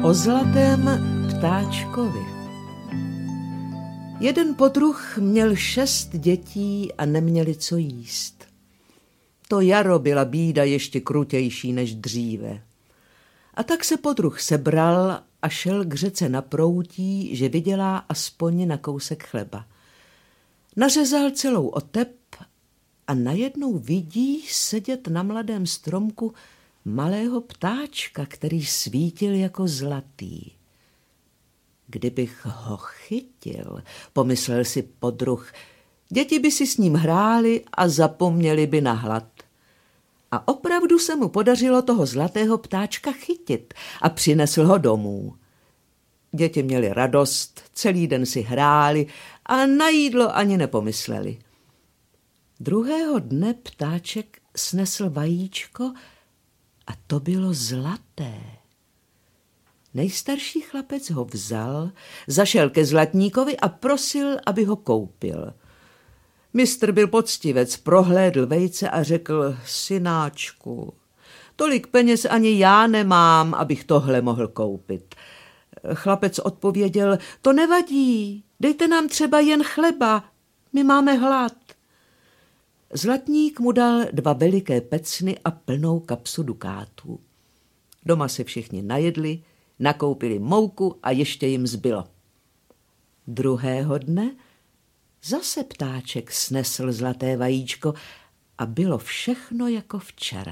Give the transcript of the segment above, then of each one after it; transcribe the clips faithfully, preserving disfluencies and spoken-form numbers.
O zlatém ptáčkovi. Jeden podruh měl šest dětí a neměli co jíst. To jaro byla bída ještě krutější než dříve. A tak se podruh sebral a šel k řece na proutí, že vydělá aspoň na kousek chleba. Nařezal celou otep a najednou vidí sedět na mladém stromku malého ptáčka, který svítil jako zlatý. Kdybych ho chytil, pomyslel si podruh, děti by si s ním hrály a zapomněli by na hlad. A opravdu se mu podařilo toho zlatého ptáčka chytit a přinesl ho domů. Děti měly radost, celý den si hráli a na jídlo ani nepomysleli. Druhého dne ptáček snesl vajíčko a to bylo zlaté. Nejstarší chlapec ho vzal, zašel ke zlatníkovi a prosil, aby ho koupil. Mistr byl poctivec, prohlédl vejce a řekl: synáčku, tolik peněz ani já nemám, abych tohle mohl koupit. Chlapec odpověděl: to nevadí, dejte nám třeba jen chleba, my máme hlad. Zlatník mu dal dva veliké pecny a plnou kapsu dukátů. Doma se všichni najedli, nakoupili mouku a ještě jim zbylo. Druhého dne zase ptáček snesl zlaté vajíčko a bylo všechno jako včera.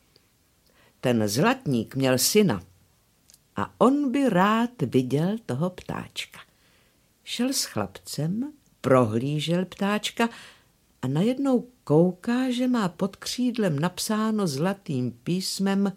Ten zlatník měl syna a on by rád viděl toho ptáčka. Šel s chlapcem, prohlížel ptáčka a najednou kouká, že má pod křídlem napsáno zlatým písmem: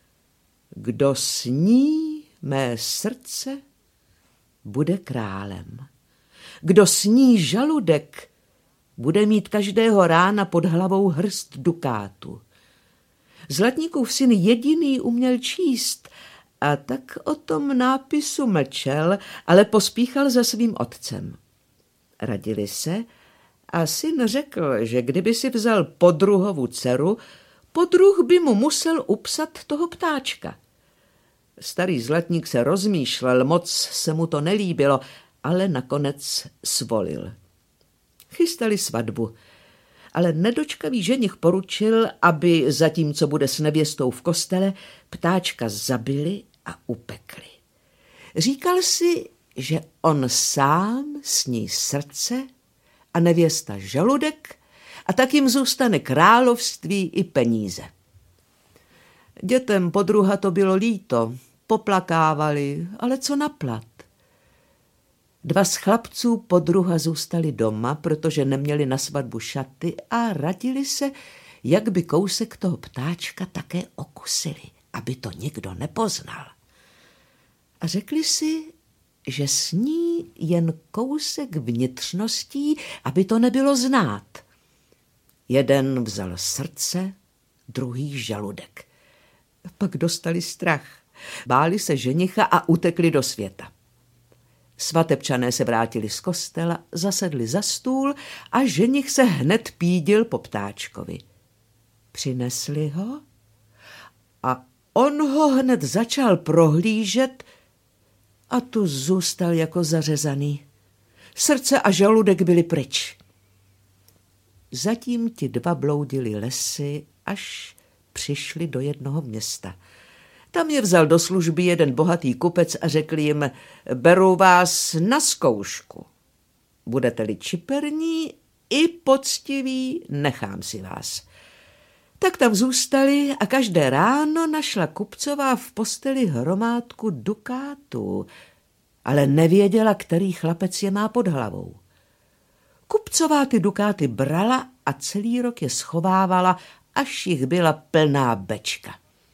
kdo sní mé srdce, bude králem. Kdo sní žaludek, bude mít každého rána pod hlavou hrst dukátu. Zlatníkův syn jediný uměl číst a tak o tom nápisu mlčel, ale pospíchal za svým otcem. Radili se a syn řekl, že kdyby si vzal podruhovu dceru, podruh by mu musel upsat toho ptáčka. Starý zlatník se rozmýšlel, moc se mu to nelíbilo, ale nakonec svolil. Chystali svatbu, ale nedočkavý ženich poručil, aby zatímco bude s nevěstou v kostele, ptáčka zabili a upekli. Říkal si, že on sám sní srdce a nevěsta žaludek a tak jim zůstane království i peníze. Dětem podruha to bylo líto, poplakávali, ale co naplat. Dva z chlapců podruha zůstali doma, protože neměli na svatbu šaty a radili se, jak by kousek toho ptáčka také okusili, aby to nikdo nepoznal. A řekli si, že sní jen kousek vnitřností, aby to nebylo znát. Jeden vzal srdce, druhý žaludek. Pak dostali strach, báli se ženicha a utekli do světa. Svatebčané se vrátili z kostela, zasedli za stůl a ženich se hned pídil po ptáčkovi. Přinesli ho a on ho hned začal prohlížet a tu zůstal jako zařezaný. Srdce a žaludek byly pryč. Zatím ti dva bloudili lesy, až přišli do jednoho města. Tam je vzal do služby jeden bohatý kupec a řekl jim: beru vás na zkoušku. Budete-li čiperní i poctiví, nechám si vás. Tak tam zůstali a každé ráno našla kupcová v posteli hromádku dukátů, ale nevěděla, který chlapec je má pod hlavou. Kupcová ty dukáty brala a celý rok je schovávala, až jich byla plná bečka.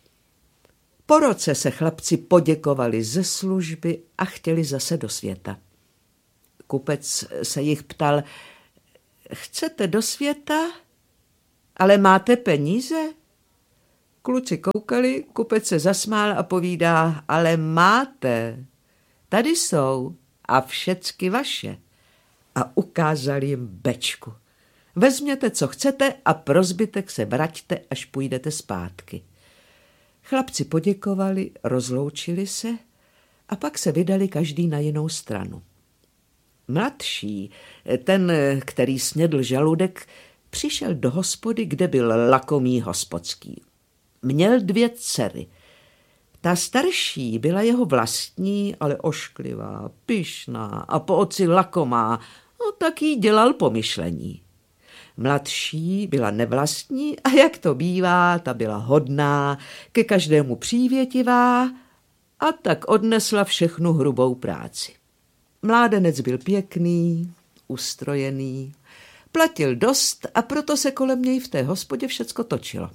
Po roce se chlapci poděkovali ze služby a chtěli zase do světa. Kupec se jich ptal: chcete do světa, ale máte peníze? Kluci koukali, kupec se zasmál a povídá: ale máte, tady jsou a všecky vaše. A ukázal jim bečku. Vezměte, co chcete a pro zbytek se vraťte, až půjdete zpátky. Chlapci poděkovali, rozloučili se a pak se vydali každý na jinou stranu. Mladší, ten, který snědl žaludek, přišel do hospody, kde byl lakomý hospodský. Měl dvě dcery. Ta starší byla jeho vlastní, ale ošklivá, pyšná a po oci lakomá, no tak jí dělal pomyšlení. Mladší byla nevlastní a jak to bývá, ta byla hodná, ke každému přívětivá a tak odnesla všechnu hrubou práci. Mládenec byl pěkný, ustrojený, platil dost a proto se kolem něj v té hospodě všecko točilo.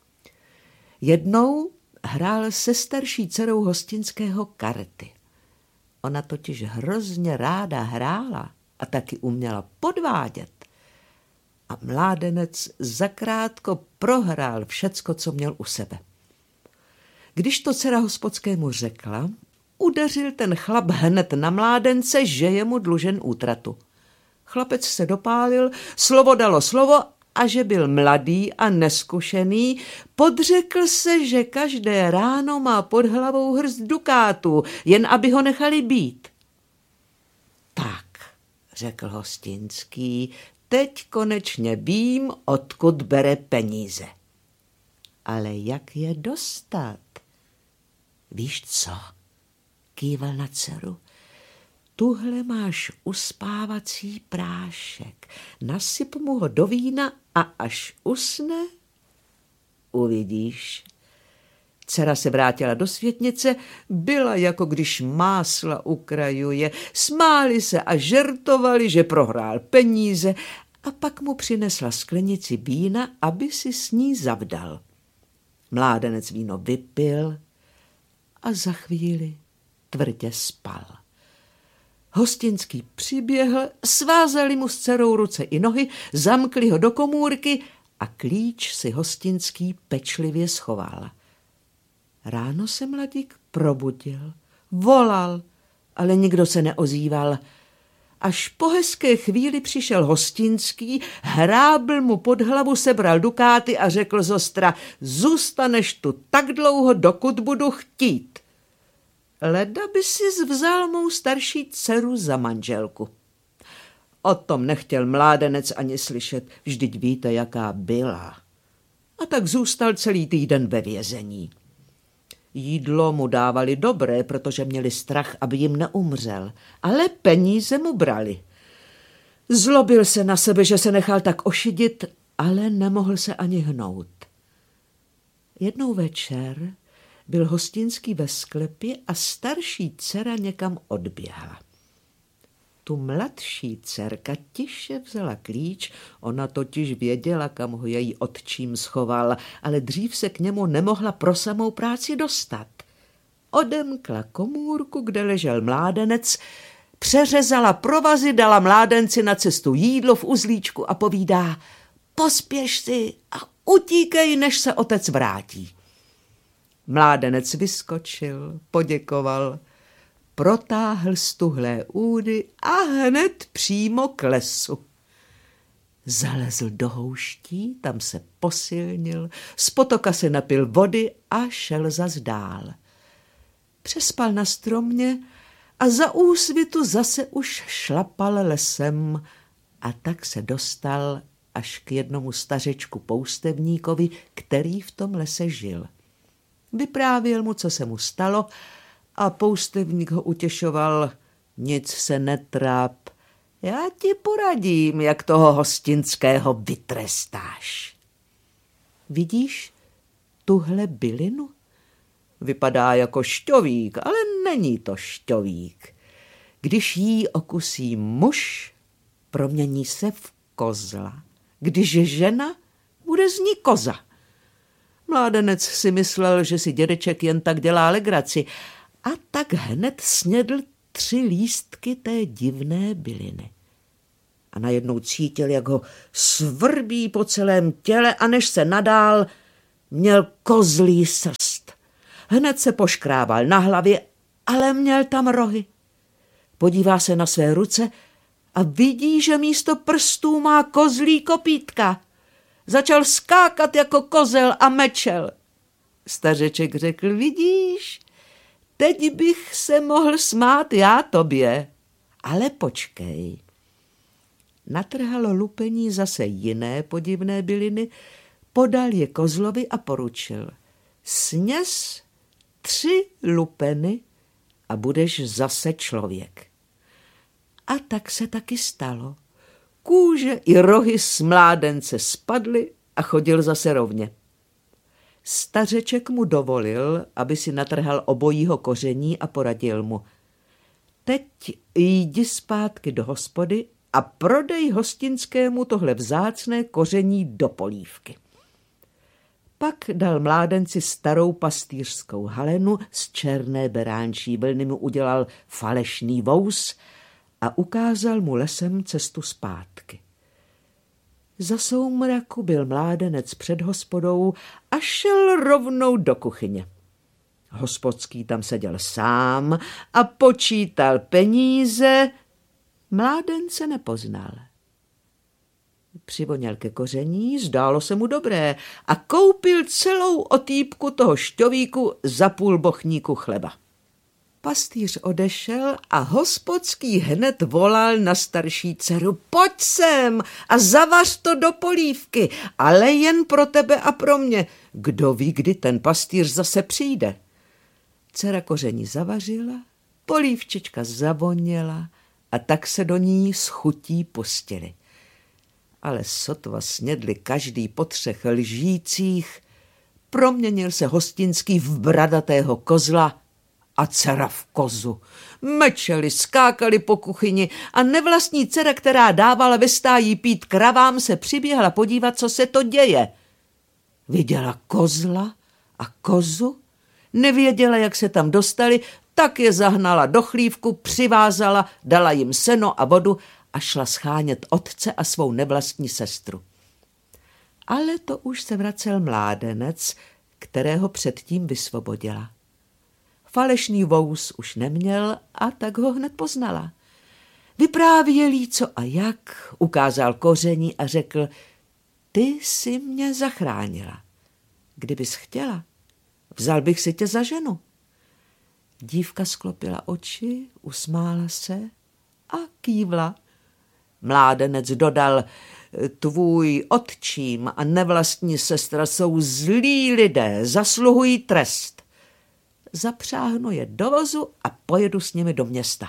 Jednou hrál se starší dcerou hostinského karty. Ona totiž hrozně ráda hrála a taky uměla podvádět. A mládenec zakrátko prohrál všecko, co měl u sebe. Když to dcera hospodskému řekla, udeřil ten chlap hned na mládence, že je mu dlužen útratu. Chlapec se dopálil, slovo dalo slovo a že byl mladý a neskušený, podřekl se, že každé ráno má pod hlavou hrst dukátů, jen aby ho nechali být. Tak, řekl hostinský, teď konečně vím, odkud bere peníze. Ale jak je dostat? Víš co? Kýval na dceru. Tuhle máš uspávací prášek. Nasyp mu ho do vína a až usne, uvidíš. Dcera se vrátila do světnice, byla jako když másla ukrajuje. Smáli se a žertovali, že prohrál peníze a pak mu přinesla sklenici vína, aby si s ní zavdal. Mládenec víno vypil a za chvíli tvrdě spal. Hostinský přiběhl, svázali mu s dcerou ruce i nohy, zamkli ho do komůrky a klíč si hostinský pečlivě schoval. Ráno se mladík probudil, volal, ale nikdo se neozýval. Až po hezké chvíli přišel hostinský, hrábl mu pod hlavu, sebral dukáty a řekl zostra, zůstaneš tu tak dlouho, dokud budu chtít. Leda by si vzal mou starší dceru za manželku. O tom nechtěl mládenec ani slyšet, vždyť víte, jaká byla. A tak zůstal celý týden ve vězení. Jídlo mu dávali dobré, protože měli strach, aby jim neumřel, ale peníze mu brali. Zlobil se na sebe, že se nechal tak ošidit, ale nemohl se ani hnout. Jednou večer byl hostinský ve sklepě a starší dcera někam odběhla. Tu mladší dcerka tiše vzala klíč, ona totiž věděla, kam ho její otčím schoval, ale dřív se k němu nemohla pro samou práci dostat. Odemkla komůrku, kde ležel mládenec, přeřezala provazy, dala mládenci na cestu jídlo v uzlíčku a povídá, pospěš si a utíkej, než se otec vrátí. Mládenec vyskočil, poděkoval, protáhl stuhlé údy a hned přímo k lesu. Zalezl do houští, tam se posilnil, z potoka se napil vody a šel zas dál. Přespal na stromě a za úsvitu zase už šlapal lesem a tak se dostal až k jednomu stařečku poustevníkovi, který v tom lese žil. Vyprávěl mu, co se mu stalo, a poustevník ho utěšoval, nic se netráp, já ti poradím, jak toho hostinského vytrestáš. Vidíš tuhle bylinu? Vypadá jako šťovík, ale není to šťovík. Když jí okusí muž, promění se v kozla. Když je žena, bude z ní koza. Mládenec si myslel, že si dědeček jen tak dělá legraci, a tak hned snědl tři lístky té divné byliny. A najednou cítil, jak ho svrbí po celém těle a než se nadál, měl kozlí srst. Hned se poškrábal na hlavě, ale měl tam rohy. Podívá se na své ruce a vidí, že místo prstů má kozlí kopítka. Začal skákat jako kozel a mečel. Stařeček řekl, vidíš, teď bych se mohl smát já tobě. Ale počkej. Natrhalo lupení zase jiné podivné byliny, podal je kozlovi a poručil. Sněz tři lupeny a budeš zase člověk. A tak se taky stalo. Kůže i rohy z mládence spadly a chodil zase rovně. Stařeček mu dovolil, aby si natrhal obojího koření a poradil mu. Teď jdi zpátky do hospody a prodej hostinskému tohle vzácné koření do polívky. Pak dal mládenci starou pastýřskou halenu z černé beránčí vlny, mu udělal falešný vous a ukázal mu lesem cestu zpátky. Za soumraku byl mládenec před hospodou a šel rovnou do kuchyně. Hospodský tam seděl sám a počítal peníze. Mládence nepoznal. Přivoněl ke koření, zdálo se mu dobré a koupil celou otýpku toho šťovíku za půl bochníku chleba. Pastýř odešel a hospodský hned volal na starší dceru. Pojď sem a zavař to do polívky, ale jen pro tebe a pro mě. Kdo ví, kdy ten pastýř zase přijde. Dcera koření zavařila, polívčička zavoněla a tak se do ní s chutí pustili. Ale sotva snědli každý po třech lžících, proměnil se hostinský v bradatého kozla a dcera v kozu. Mečeli, skákali po kuchyni a nevlastní dcera, která dávala ve stáji pít kravám, se přiběhla podívat, co se to děje. Viděla kozla a kozu, nevěděla, jak se tam dostali, tak je zahnala do chlívku, přivázala, dala jim seno a vodu a šla schánět otce a svou nevlastní sestru. Ale to už se vracel mládenec, kterého předtím vysvobodila. Falešný vous už neměl a tak ho hned poznala. Vyprávěl jí co a jak, ukázal koření a řekl, ty jsi mě zachránila. Kdybys chtěla, vzal bych si tě za ženu. Dívka sklopila oči, usmála se a kývla. Mládenec dodal, tvůj otčím a nevlastní sestra jsou zlí lidé, zasluhují trest. Zapřáhnu je do vozu a pojedu s nimi do města.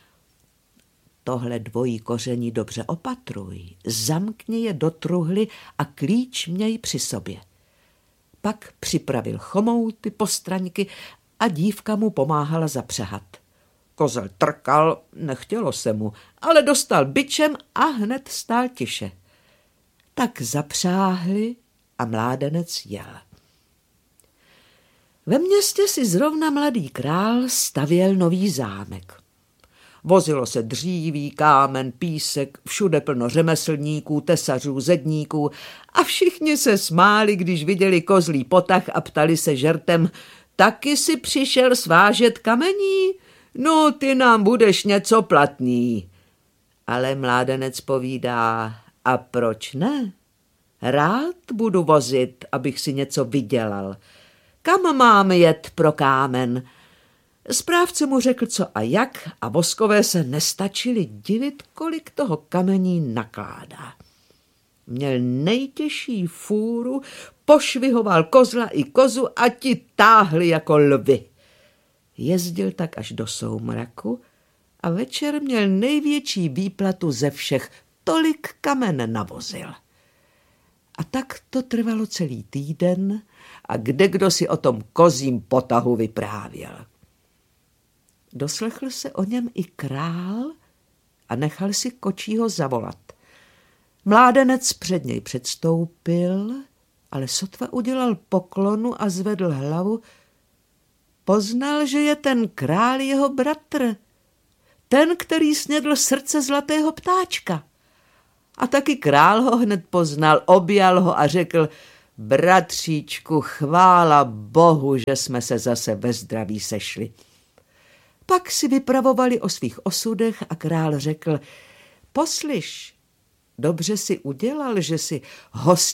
Tohle dvojí koření dobře opatruj, zamkni je do truhly a klíč měj při sobě. Pak připravil chomouty, postraňky a dívka mu pomáhala zapřehat. Kozel trkal, nechtělo se mu, ale dostal bičem a hned stál tiše. Tak zapřáhli a mládenec jel. Ve městě si zrovna mladý král stavěl nový zámek. Vozilo se dříví, kámen, písek, všude plno řemeslníků, tesařů, zedníků a všichni se smáli, když viděli kozlý potah a ptali se žertem, taky si přišel svážet kamení? No, ty nám budeš něco platný. Ale mládenec povídá, a proč ne? Rád budu vozit, abych si něco vydělal. Kam mám jet pro kámen? Správce mu řekl, co a jak, a voskové se nestačili divit, kolik toho kamení nakládá. Měl nejtěžší fůru, pošvihoval kozla i kozu a ti táhli jako lvy. Jezdil tak až do soumraku a večer měl největší výplatu ze všech, tolik kamen navozil. A tak to trvalo celý týden a kdekdo si o tom kozím potahu vyprávěl. Doslechl se o něm i král a nechal si kočího zavolat. Mládenec před něj předstoupil, ale sotva udělal poklonu a zvedl hlavu, poznal, že je ten král jeho bratr, ten, který snědl srdce zlatého ptáčka. A taky král ho hned poznal, objal ho a řekl, bratříčku, chvála Bohu, že jsme se zase ve zdraví sešli. Pak si vypravovali o svých osudech a král řekl, poslyš, dobře si udělal, že si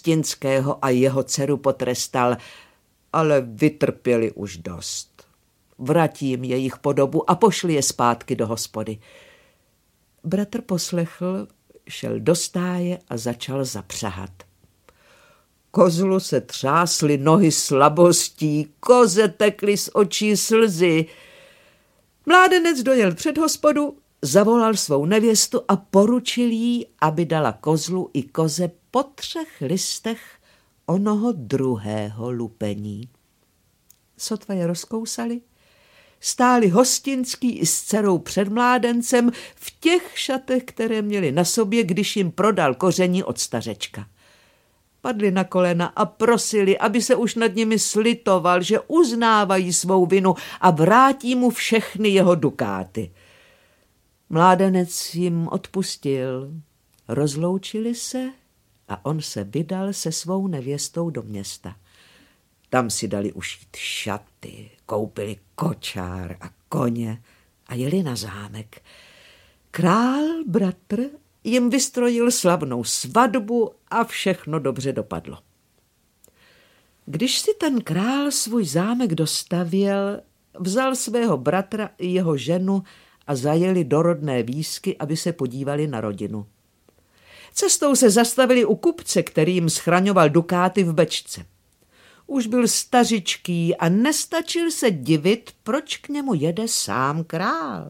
hostinského a jeho dceru potrestal, ale vytrpěli už dost. vrať jim jejich podobu a pošli je zpátky do hospody. Bratr poslechl, šel do stáje a začal zapřahat. Kozlu se třásly nohy slabostí, koze tekly z očí slzy. Mládenec dojel před hospodu, zavolal svou nevěstu a poručil jí, aby dala kozlu i koze po třech listech onoho druhého lupení. Sotva je rozkousali, stáli hostinský i s dcerou před mládencem v těch šatech, které měli na sobě, když jim prodal koření od stařečka. Padli na kolena a prosili, aby se už nad nimi slitoval, že uznávají svou vinu a vrátí mu všechny jeho dukáty. Mládenec jim odpustil, rozloučili se a on se vydal se svou nevěstou do města. Tam si dali ušít šaty, koupili kočár a koně a jeli na zámek. Král, bratr, jim vystrojil slavnou svatbu a všechno dobře dopadlo. Když si ten král svůj zámek dostavěl, vzal svého bratra i jeho ženu a zajeli do rodné výsky, aby se podívali na rodinu. Cestou se zastavili u kupce, který jim schraňoval dukáty v bečce. Už byl stařičký a nestačil se divit, proč k němu jede sám král.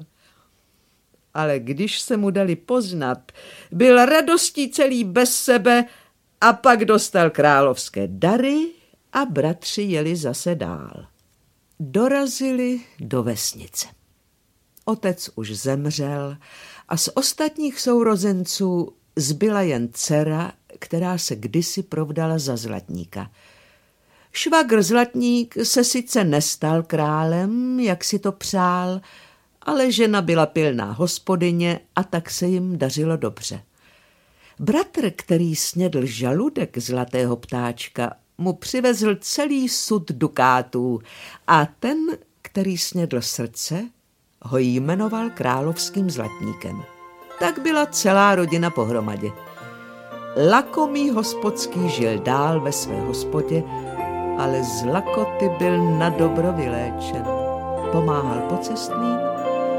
Ale když se mu dali poznat, byl radostí celý bez sebe a pak dostal královské dary a bratři jeli zase dál. Dorazili do vesnice. Otec už zemřel a z ostatních sourozenců zbyla jen dcera, která se kdysi provdala za zlatníka. Švagr Zlatník se sice nestal králem, jak si to přál, ale žena byla pilná hospodyně a tak se jim dařilo dobře. Bratr, který snědl žaludek zlatého ptáčka, mu přivezl celý sud dukátů a ten, který snědl srdce, ho jmenoval královským zlatníkem. Tak byla celá rodina pohromadě. Lakomý hospodský žil dál ve své hospodě, ale z lakoty byl na dobro vyléčen. Pomáhal pocestným